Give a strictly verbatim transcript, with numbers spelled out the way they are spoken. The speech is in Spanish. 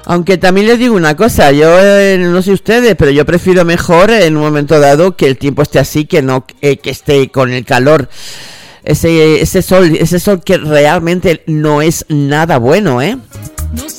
Aunque también les digo una cosa, yo eh, no sé ustedes, pero yo prefiero mejor en un momento dado que el tiempo esté así, que no eh, que esté con el calor. Ese ese sol, ese sol que realmente no es nada bueno, ¿eh?